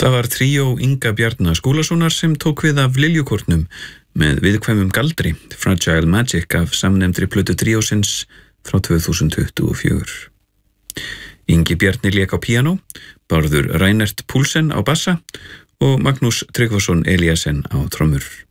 Það var tríó Inga Bjarna Skúlasonar sem tók við af Liljukórnum með viðkvæmum galdri, Fragile Magic af samnefndri plötu tríósins frá 2024. Ingi Bjarni lék á píanó, Bárður Reinert Poulsen á bassa og Magnús Tryggvason Eliasen á trommur.